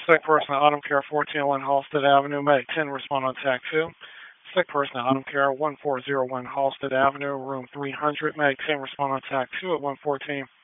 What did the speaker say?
Sick person at Autumn Care 1401 Halsted Avenue, May 10, respond on TAC 2. Sick person at Autumn Care 1401 Halsted Avenue, room 300, May 10, respond on TAC 2 at 114.